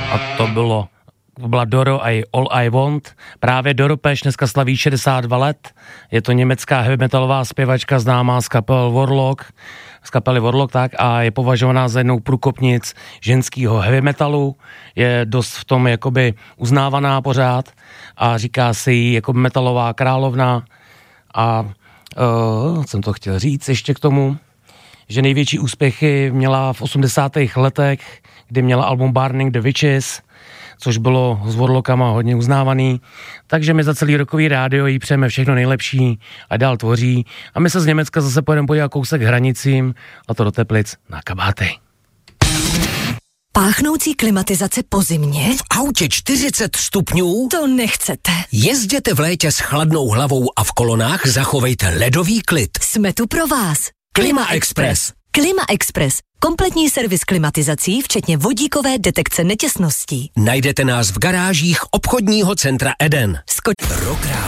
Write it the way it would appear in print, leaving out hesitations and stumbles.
A to byla Doro a All I Want. Právě Doro Peš dneska slaví 62 let. Je to německá heavy metalová zpěvačka známá z kapely Warlock, tak, a je považovaná za jednou průkopnic ženského heavy metalu. Je dost v tom jakoby uznávaná pořád a říká si jí jako metalová královna. A jsem to chtěl říct ještě k tomu, že největší úspěchy měla v 80. letech, kdy měla album Burning the Witches, což bylo s Warlockama hodně uznávaný. Takže my za celý rokový rádio jí přejeme všechno nejlepší a dál tvoří. A my se z Německa zase pojedeme podívat kousek hranicím, a to do Teplic na kabáty. Páchnoucí klimatizace po zimě? V autě 40 stupňů? To nechcete. Jezděte v létě s chladnou hlavou a v kolonách zachovejte ledový klid. Jsme tu pro vás. Klima Express. Klima Express. Kompletní servis klimatizací, včetně vodíkové detekce netěsností. Najdete nás v garážích obchodního centra Eden. Rock